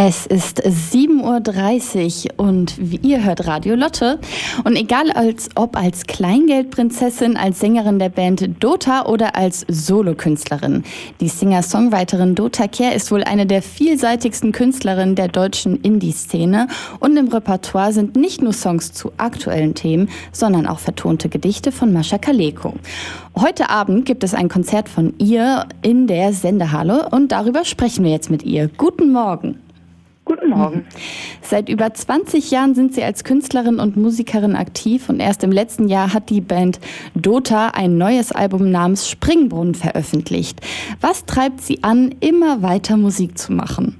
Es ist 7:30 Uhr und ihr hört Radio Lotte. Und egal ob als Kleingeldprinzessin, als Sängerin der Band Dota oder als Solokünstlerin. Die Singer-Songwriterin Dota Kehr ist wohl eine der vielseitigsten Künstlerinnen der deutschen Indie-Szene. Und im Repertoire sind nicht nur Songs zu aktuellen Themen, sondern auch vertonte Gedichte von Mascha Kaleko. Heute Abend gibt es ein Konzert von ihr in der Sendehalle und darüber sprechen wir jetzt mit ihr. Guten Morgen. Guten Morgen. Seit über 20 Jahren sind Sie als Künstlerin und Musikerin aktiv und erst im letzten Jahr hat die Band Dota ein neues Album namens Springbrunnen veröffentlicht. Was treibt Sie an, immer weiter Musik zu machen?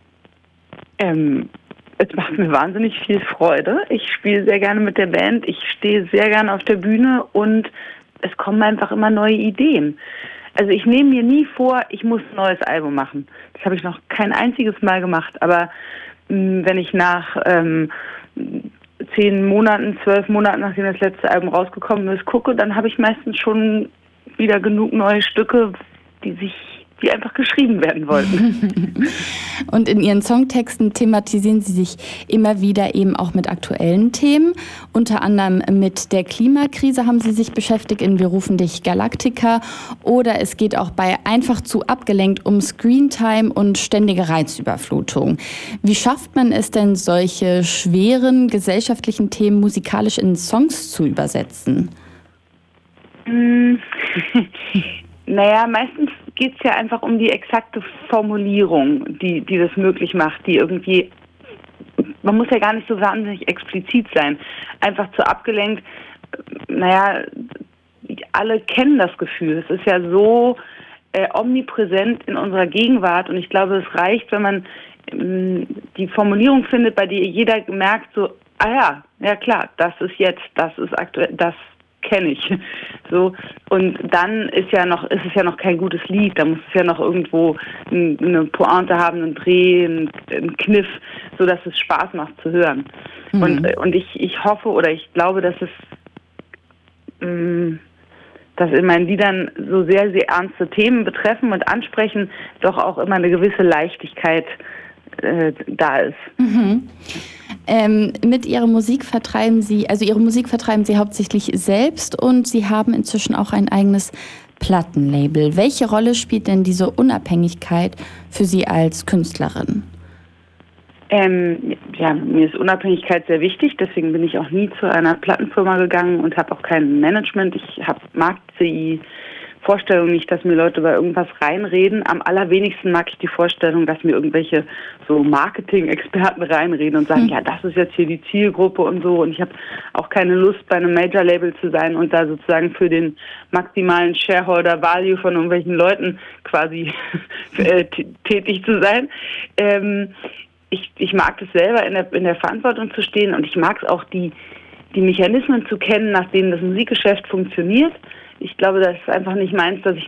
Es macht mir wahnsinnig viel Freude. Ich spiele sehr gerne mit der Band, ich stehe sehr gerne auf der Bühne und es kommen einfach immer neue Ideen. Also ich nehme mir nie vor, ich muss ein neues Album machen. Das habe ich noch kein einziges Mal gemacht. Aber wenn ich nach 10 Monaten, 12 Monaten, nachdem das letzte Album rausgekommen ist, gucke, dann habe ich meistens schon wieder genug neue Stücke, die einfach geschrieben werden wollten. Und in Ihren Songtexten thematisieren Sie sich immer wieder eben auch mit aktuellen Themen. Unter anderem mit der Klimakrise haben Sie sich beschäftigt in Wir rufen dich Galaktika. Oder es geht auch bei Einfach zu abgelenkt um Screentime und ständige Reizüberflutung. Wie schafft man es denn, solche schweren gesellschaftlichen Themen musikalisch in Songs zu übersetzen? Naja, meistens geht es ja einfach um die exakte Formulierung, die das möglich macht, die irgendwie, man muss ja gar nicht so wahnsinnig explizit sein, einfach zu abgelenkt, naja, alle kennen das Gefühl, es ist ja so omnipräsent in unserer Gegenwart und ich glaube, es reicht, wenn man die Formulierung findet, bei der jeder merkt so, ja klar, das ist aktuell, das kenne ich. So, und dann ist es ja noch kein gutes Lied, da muss es ja noch irgendwo eine Pointe haben, einen Dreh, einen Kniff, so dass es Spaß macht zu hören. Mhm. Und ich hoffe oder ich glaube, dass in meinen Liedern so sehr, sehr ernste Themen betreffen und ansprechen, doch auch immer eine gewisse Leichtigkeit da ist. Mhm. Mit Ihrer Musik vertreiben Sie hauptsächlich selbst und Sie haben inzwischen auch ein eigenes Plattenlabel. Welche Rolle spielt denn diese Unabhängigkeit für Sie als Künstlerin? Mir ist Unabhängigkeit sehr wichtig, deswegen bin ich auch nie zu einer Plattenfirma gegangen und habe auch kein Management. Ich mag die Vorstellung nicht, dass mir Leute über irgendwas reinreden. Am allerwenigsten mag ich die Vorstellung, dass mir irgendwelche so Marketing-Experten reinreden und sagen, ja, das ist jetzt hier die Zielgruppe und so. Und ich habe auch keine Lust, bei einem Major-Label zu sein und da sozusagen für den maximalen Shareholder-Value von irgendwelchen Leuten quasi tätig zu sein. Ich mag es selber, in der Verantwortung zu stehen und ich mag es auch, die Mechanismen zu kennen, nach denen das Musikgeschäft funktioniert. Ich glaube, das ist einfach nicht meins, dass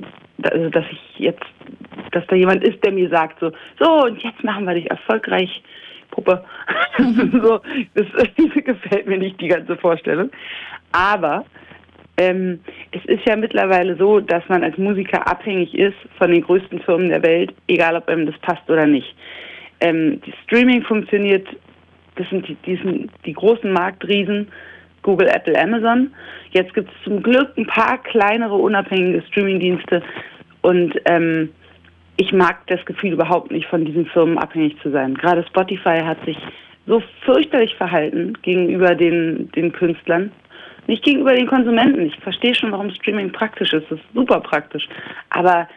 da jemand ist, der mir sagt so und jetzt machen wir dich erfolgreich, Puppe. So, das gefällt mir nicht, die ganze Vorstellung. Aber es ist ja mittlerweile so, dass man als Musiker abhängig ist von den größten Firmen der Welt, egal ob einem das passt oder nicht. Die Streaming funktioniert, das sind die großen Marktriesen, Google, Apple, Amazon. Jetzt gibt es zum Glück ein paar kleinere, unabhängige Streamingdienste und ich mag das Gefühl überhaupt nicht, von diesen Firmen abhängig zu sein. Gerade Spotify hat sich so fürchterlich verhalten gegenüber den Künstlern, nicht gegenüber den Konsumenten. Ich verstehe schon, warum Streaming praktisch ist. Das ist super praktisch. Aber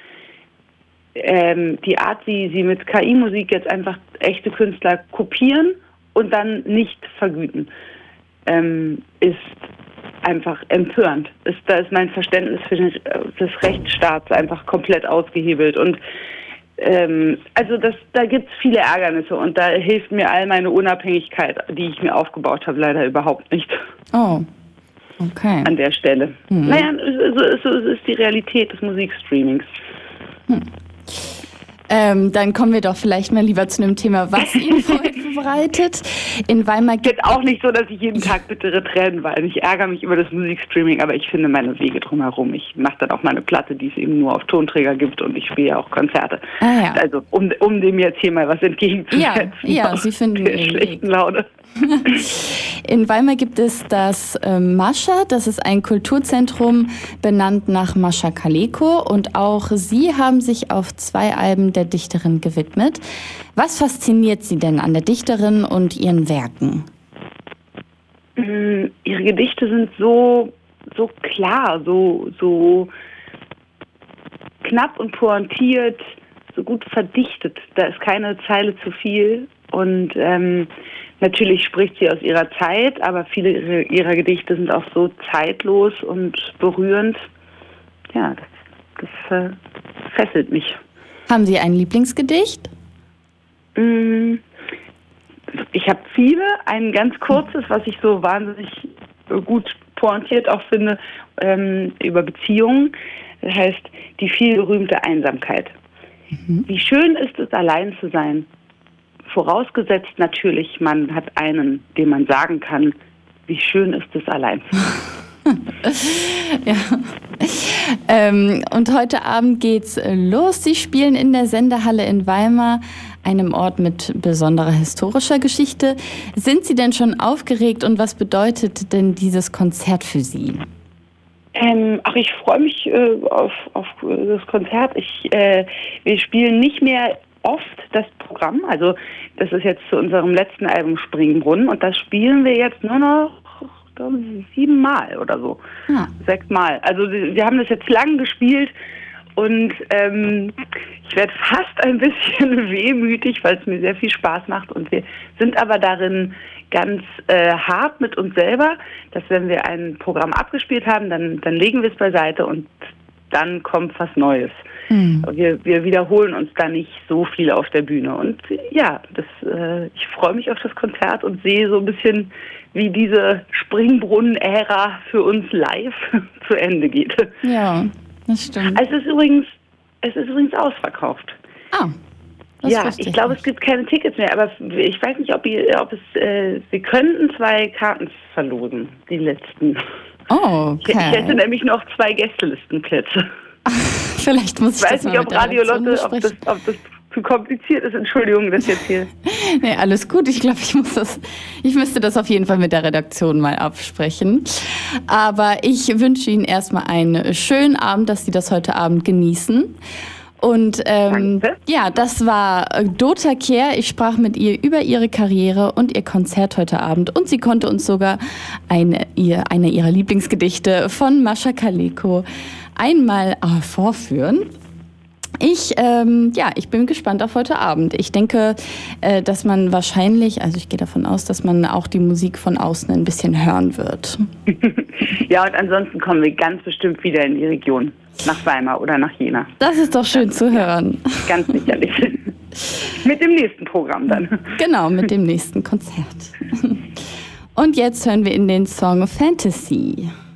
die Art, wie sie mit KI-Musik jetzt einfach echte Künstler kopieren und dann nicht vergüten, ist einfach empörend. Da ist mein Verständnis für des Rechtsstaats einfach komplett ausgehebelt. Und da gibt es viele Ärgernisse und da hilft mir all meine Unabhängigkeit, die ich mir aufgebaut habe, leider überhaupt nicht. Oh, okay. An der Stelle. Mhm. Naja, so ist die Realität des Musikstreamings. Dann kommen wir doch vielleicht mal lieber zu einem Thema, was Ihnen Freude vorbereitet. In Weimar ist jetzt auch nicht so, dass ich jeden Tag bittere Tränen weine. Ich ärgere mich über das Musikstreaming, aber ich finde meine Wege drumherum. Ich mache dann auch mal eine Platte, die es eben nur auf Tonträger gibt und ich spiele ja auch Konzerte. Ja. Also um dem jetzt hier mal was entgegenzusetzen. Ja, Sie finden der schlechten Laune. In Weimar gibt es das Mascha, das ist ein Kulturzentrum benannt nach Mascha Kaleko und auch Sie haben sich auf 2 Alben der Dichterin gewidmet. Was fasziniert Sie denn an der Dichterin und ihren Werken? Ihre Gedichte sind so klar, so knapp und pointiert, so gut verdichtet. Da ist keine Zeile zu viel und natürlich spricht sie aus ihrer Zeit, aber viele ihrer Gedichte sind auch so zeitlos und berührend. Ja, das fesselt mich. Haben Sie ein Lieblingsgedicht? Ich habe viele. Ein ganz kurzes, was ich so wahnsinnig gut pointiert auch finde, über Beziehungen. Das heißt, die vielgerühmte Einsamkeit. Wie schön ist es, allein zu sein. Vorausgesetzt natürlich, man hat einen, dem man sagen kann, wie schön ist es, allein zu sein. Ja. Und heute Abend geht's los. Sie spielen in der Sendehalle in Weimar, einem Ort mit besonderer historischer Geschichte. Sind Sie denn schon aufgeregt und was bedeutet denn dieses Konzert für Sie? Ich freue mich auf das Konzert. Wir spielen nicht mehr oft das Programm, also das ist jetzt zu unserem letzten Album Springbrunnen und das spielen wir jetzt nur noch 7 Mal oder so. 6 Mal. Also wir haben das jetzt lang gespielt und ich werde fast ein bisschen wehmütig, weil es mir sehr viel Spaß macht und wir sind aber darin ganz hart mit uns selber, dass wenn wir ein Programm abgespielt haben, dann legen wir es beiseite und dann kommt was Neues. Wir wiederholen uns da nicht so viel auf der Bühne. Und ja, ich freue mich auf das Konzert und sehe so ein bisschen, wie diese Springbrunnen-Ära für uns live zu Ende geht. Ja, das stimmt. Es ist übrigens ausverkauft. Ja, ich glaube, es gibt keine Tickets mehr, aber ich weiß nicht, wir könnten 2 Karten verlosen, die letzten. Oh, okay. Ich hätte nämlich noch 2 Gästelistenplätze. Vielleicht muss ich weiß nicht, ob Radio Lotte, ob das zu kompliziert ist. Entschuldigung, das jetzt hier. Nee, alles gut. Ich glaube, ich müsste das auf jeden Fall mit der Redaktion mal absprechen. Aber ich wünsche Ihnen erstmal einen schönen Abend, dass Sie das heute Abend genießen. Und ja, das war Dota Kehr. Ich sprach mit ihr über ihre Karriere und ihr Konzert heute Abend. Und sie konnte uns sogar eine ihrer Lieblingsgedichte von Mascha Kaleko einmal vorführen. Ich bin gespannt auf heute Abend. Ich denke, dass man wahrscheinlich, also ich gehe davon aus, dass man auch die Musik von außen ein bisschen hören wird. Ja, und ansonsten kommen wir ganz bestimmt wieder in die Region, nach Weimar oder nach Jena. Das ist doch schön zu hören. Ganz sicherlich. Mit dem nächsten Programm dann. Genau, mit dem nächsten Konzert. Und jetzt hören wir in den Song Fantasy.